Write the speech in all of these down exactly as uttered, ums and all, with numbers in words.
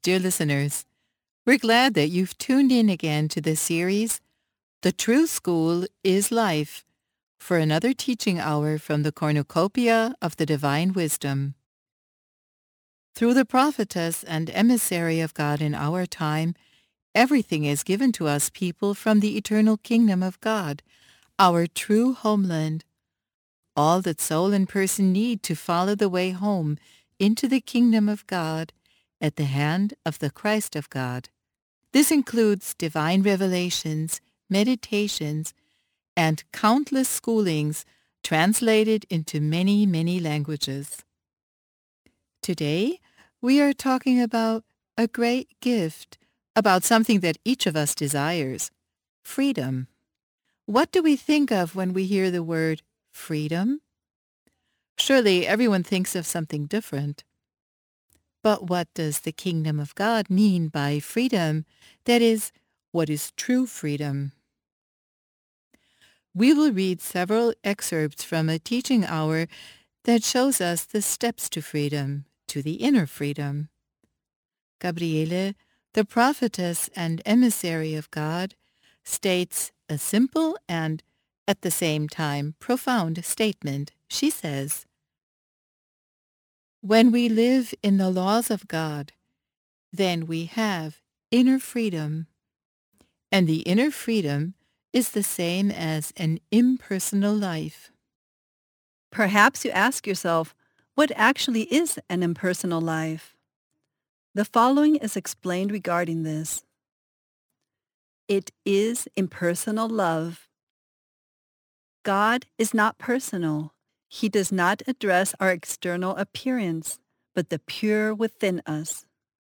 dear listeners. We're glad that you've tuned in again to this series, The True School is Life, for another teaching hour from the cornucopia of the divine wisdom. Through the prophetess and emissary of God in our time, everything is given to us people from the eternal kingdom of God, our true homeland. All that soul and person need to follow the way home into the kingdom of God at the hand of the Christ of God. This includes divine revelations, meditations, and countless schoolings translated into many, many languages. Today, we are talking about a great gift, about something that each of us desires, freedom. What do we think of when we hear the word freedom? Surely everyone thinks of something different. But what does the kingdom of God mean by freedom? That is, what is true freedom? We will read several excerpts from a teaching hour that shows us the steps to freedom, to the inner freedom. Gabriele, the prophetess and emissary of God, states a simple and, at the same time, profound statement. She says, "When we live in the laws of God, then we have inner freedom. And the inner freedom is the same as an impersonal life." Perhaps you ask yourself, what actually is an impersonal life? The following is explained regarding this. It is impersonal love. God is not personal. He does not address our external appearance, but the pure within us.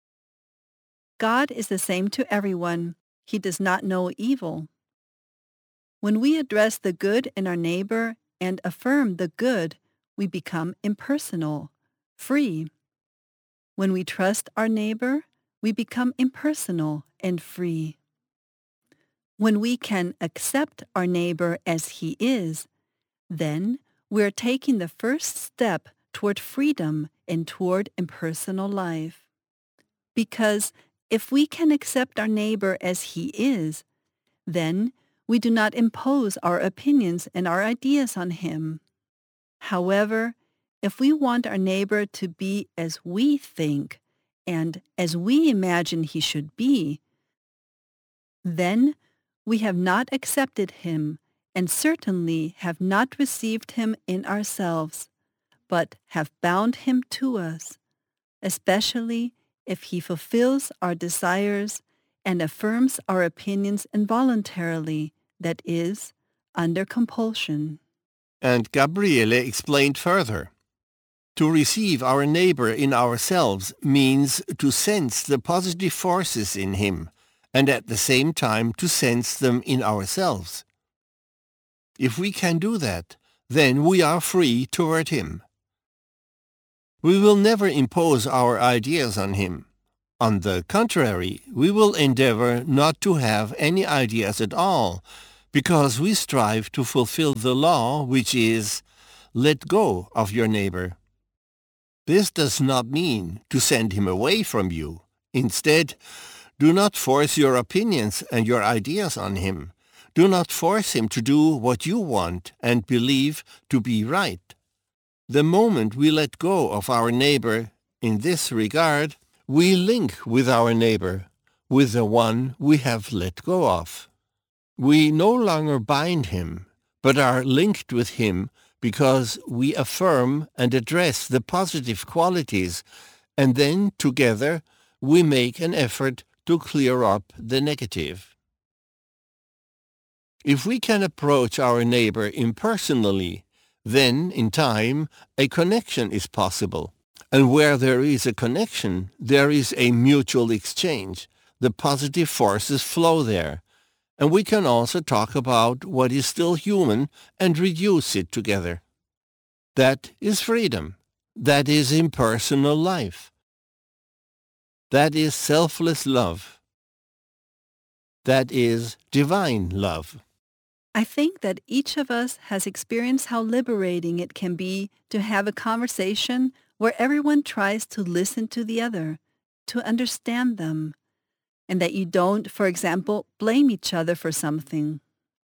God is the same to everyone. He does not know evil. When we address the good in our neighbor and affirm the good, we become impersonal, free. When we trust our neighbor, we become impersonal and free. When we can accept our neighbor as he is, then we're taking the first step toward freedom and toward impersonal life. Because if we can accept our neighbor as he is, then we do not impose our opinions and our ideas on him. However, if we want our neighbor to be as we think and as we imagine he should be, then we have not accepted him and certainly have not received him in ourselves, but have bound him to us, especially if he fulfills our desires and affirms our opinions involuntarily, that is, under compulsion. And Gabriele explained further. To receive our neighbor in ourselves means to sense the positive forces in him, and at the same time to sense them in ourselves. If we can do that, then we are free toward him. We will never impose our ideas on him. On the contrary, we will endeavor not to have any ideas at all, because we strive to fulfill the law, which is, let go of your neighbor. This does not mean to send him away from you. Instead, do not force your opinions and your ideas on him. Do not force him to do what you want and believe to be right. The moment we let go of our neighbor in this regard, we link with our neighbor, with the one we have let go of. We no longer bind him, but are linked with him because we affirm and address the positive qualities, and then together we make an effort to clear up the negative. If we can approach our neighbor impersonally, then, in time, a connection is possible. And where there is a connection, there is a mutual exchange. The positive forces flow there. And we can also talk about what is still human and reduce it together. That is freedom. That is impersonal life. That is selfless love. That is divine love. I think that each of us has experienced how liberating it can be to have a conversation where everyone tries to listen to the other, to understand them, and that you don't, for example, blame each other for something.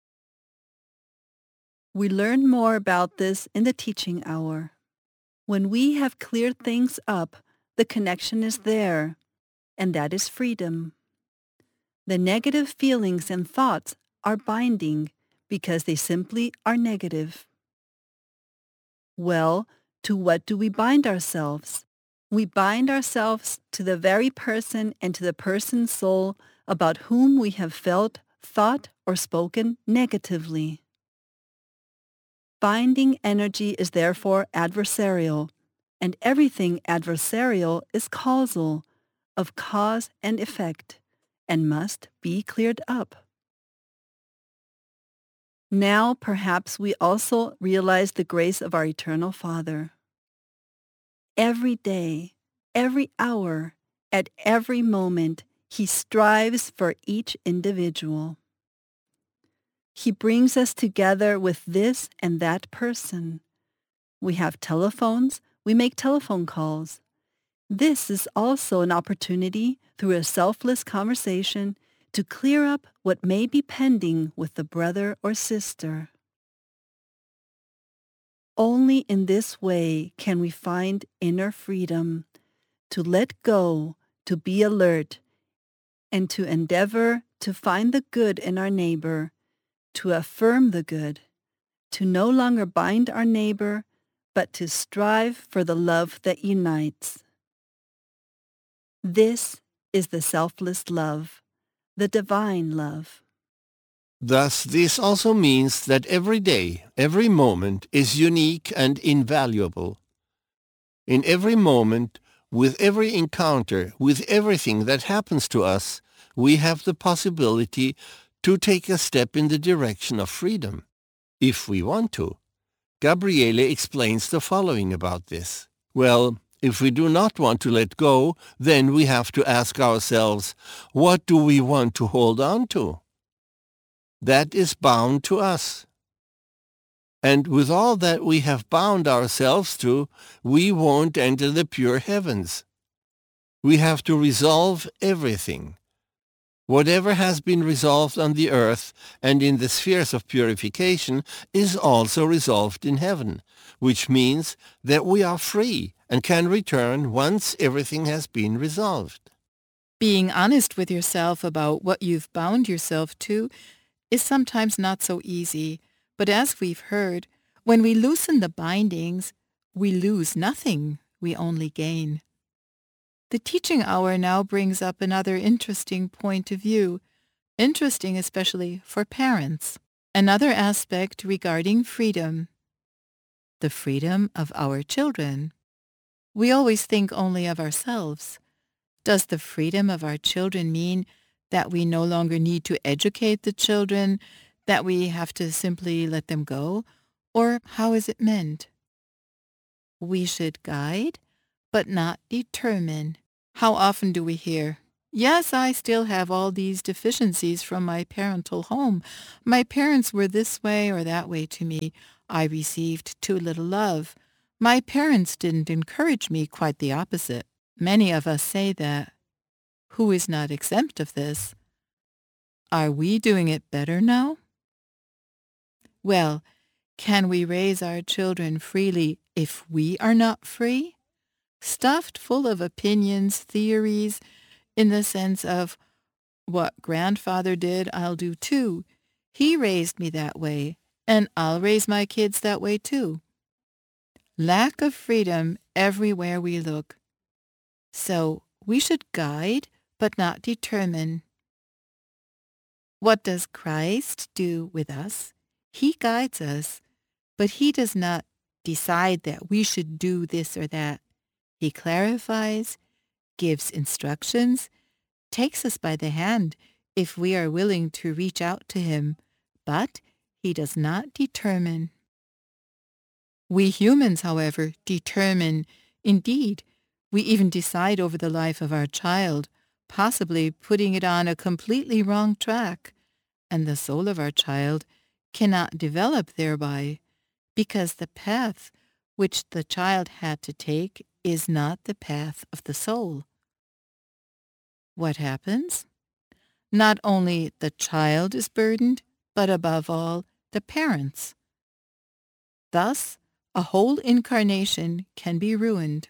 We learn more about this in the teaching hour. When we have cleared things up, the connection is there, and that is freedom. The negative feelings and thoughts are binding because they simply are negative. Well, to what do we bind ourselves? We bind ourselves to the very person and to the person's soul about whom we have felt, thought, or spoken negatively. Binding energy is therefore adversarial, and everything adversarial is causal, of cause and effect, and must be cleared up. Now perhaps we also realize the grace of our Eternal Father. Every day, every hour, at every moment, He strives for each individual. He brings us together with this and that person. We have telephones, we make telephone calls. This is also an opportunity, through a selfless conversation, to clear up what may be pending with the brother or sister. Only in this way can we find inner freedom, to let go, to be alert, and to endeavor to find the good in our neighbor, to affirm the good, to no longer bind our neighbor, but to strive for the love that unites. This is the selfless love, the divine love. Thus, this also means that every day, every moment is unique and invaluable. In every moment, with every encounter, with everything that happens to us, we have the possibility to take a step in the direction of freedom, if we want to. Gabriele explains the following about this. Well, if we do not want to let go, then we have to ask ourselves, what do we want to hold on to? That is bound to us. And with all that we have bound ourselves to, we won't enter the pure heavens. We have to resolve everything. Whatever has been resolved on the earth and in the spheres of purification is also resolved in heaven, which means that we are free and can return once everything has been resolved. Being honest with yourself about what you've bound yourself to is sometimes not so easy, but as we've heard, when we loosen the bindings, we lose nothing, we only gain. The teaching hour now brings up another interesting point of view, interesting especially for parents. Another aspect regarding freedom, the freedom of our children. We always think only of ourselves. Does the freedom of our children mean that we no longer need to educate the children, that we have to simply let them go? Or how is it meant? We should guide, but not determine. How often do we hear, yes, I still have all these deficiencies from my parental home. My parents were this way or that way to me. I received too little love. My parents didn't encourage me, quite the opposite. Many of us say that. Who is not exempt of this? Are we doing it better now? Well, can we raise our children freely if we are not free? Stuffed full of opinions, theories, in the sense of, what grandfather did, I'll do too. He raised me that way, and I'll raise my kids that way too. Lack of freedom everywhere we look. So we should guide, but not determine. What does Christ do with us? He guides us, but he does not decide that we should do this or that. He clarifies, gives instructions, takes us by the hand if we are willing to reach out to him, but he does not determine. We humans, however, determine. Indeed, we even decide over the life of our child, possibly putting it on a completely wrong track, and the soul of our child cannot develop thereby, because the path which the child had to take is not the path of the soul. what happens? Not only the child is burdened, but above all, the parents. Thus, a whole incarnation can be ruined.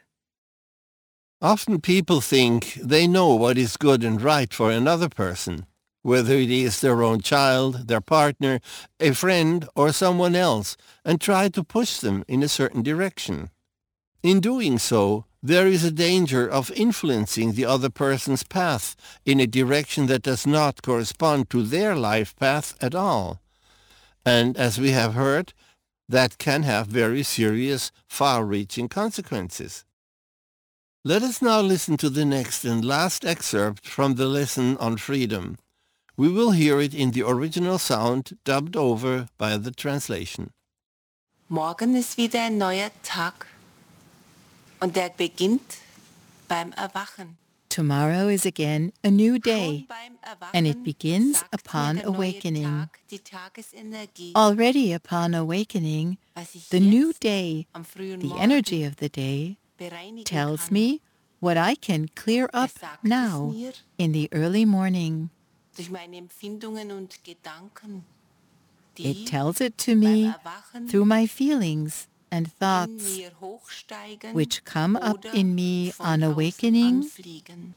Often people think they know what is good and right for another person, whether it is their own child, their partner, a friend, or someone else, and try to push them in a certain direction. In doing so, there is a danger of influencing the other person's path in a direction that does not correspond to their life path at all. And as we have heard, that can have very serious, far-reaching consequences. Let us now listen to the next and last excerpt from the lesson on freedom. We will hear it in the original sound, dubbed over by the translation. Morgen ist wieder ein neuer Tag und der beginnt beim Erwachen. Tomorrow is again a new day, Schon beim Erwachen and it begins sagt upon mir der neue awakening. Tag die Tagesenergie, Already upon awakening, was ich the new jetzt day, am frühen the Morgen energy of the day, bereinigen tells kann. me what I can clear Er up sagt now es mir in the early morning. durch meine Empfindungen und Gedanken, die It tells it to beim me Erwachen through my feelings and in thoughts, mir hochsteigen which come up oder in me von on draußen awakening anfliegen.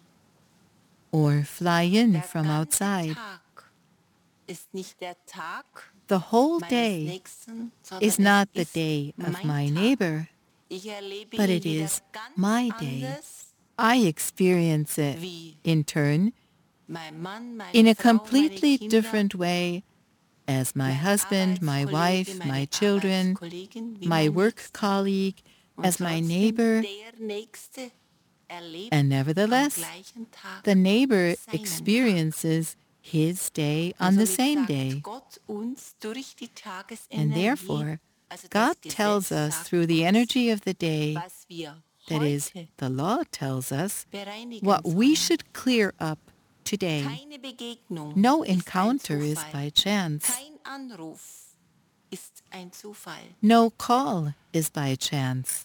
or fly in Der from ganze outside. Tag ist nicht der Tag The whole meines day Nächsten, sondern is not es the ist day of mein my Tag. neighbor, Ich erlebe but ihn it wieder is ganz my day. anders, I experience it, wie in turn, mein Mann, meine in a Frau, meine completely Kinder, different way as my mein husband, my Arbeitskollege, wife, meine my children, Arbeitskollegin, wie my mein work Nächster. colleague, Und as my trotzdem neighbor, der Nächste erlebt and am nevertheless, gleichen Tag the neighbor seinen experiences his day Tag. on the Und somit same sagt day. Gott uns durch die And Tagesenergie, therefore, also das God Gesetz tells us sagt through the uns, energy of the day, was wir that is, heute the law tells us, bereinigen what we sollen. should clear up today. Keine Begegnung No ist ein encounter is Zufall. by chance. Kein Anruf ist ein Zufall. No call is by chance.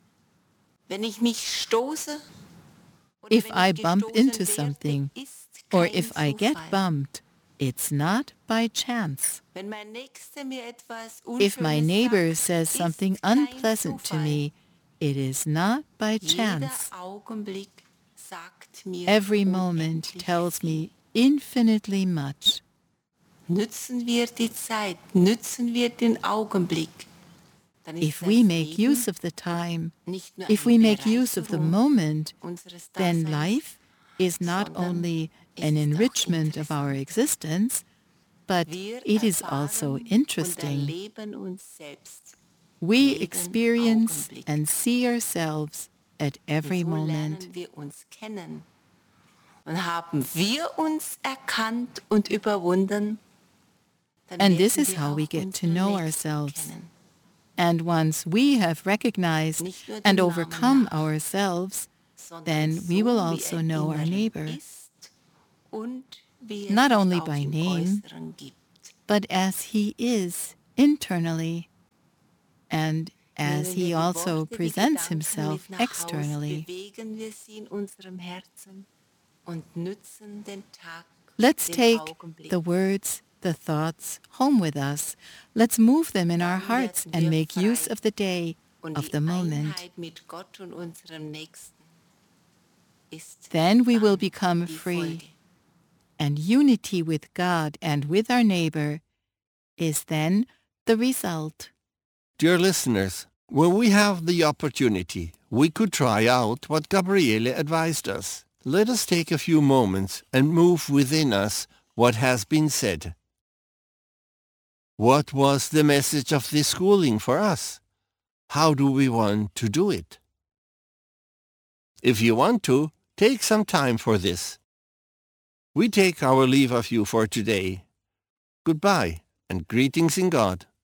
Wenn ich mich stoße oder If wenn I ich bump gestoßen into werde, something, ist or kein if I get Zufall. bumped, it's not by chance. Wenn mein Nächster mir etwas If my Unschönes neighbor sagt, says ist something kein unpleasant to Zufall. me, it is not by Jeder chance. Augenblick sagt mir Every moment unendlich tells viel. me infinitely much. Nützen wir die Zeit, nützen wir den Augenblick. Dann ist If das we make Leben use of the time, nicht nur if eine we make use of the Bereicherung moment, unseres then Daseins, life is not sondern only es an ist auch enrichment of our interessant. existence, but Wir it is erfahren also und interesting. erleben uns selbst. We jeden experience Augenblick. and see ourselves at every Und so moment. lernen wir uns kennen. Und haben wir uns erkannt und überwunden, dann And this werden is wir how we auch get to unseren know Nächsten ourselves. kennen. And once we have recognized Nicht nur dem and Namen overcome nach, ourselves, sondern then we so, will wie also er know our inneren neighbor, ist und wie er not sich only auch by im name, Äußeren gibt. but as he is internally, and as Nehmen wir he die also Worte, die presents Gedanken himself mit nach Haus, externally. bewegen wir sie in unserem Herzen und nützen den Tag, Let's den take Augenblick. the words, the thoughts home with us. Let's move them in our Dann hearts werden and wir make frei. use of the day, Und of die the moment. Einheit mit Gott und unserem Nächsten ist Then we will dann become die free. Folge. And unity with God and with our neighbor is then the result. Dear listeners, when we have the opportunity, we could try out what Gabriele advised us. Let us take a few moments and move within us what has been said. What was the message of this schooling for us? How do we want to do it? If you want to, take some time for this. We take our leave of you for today. Goodbye and greetings in God.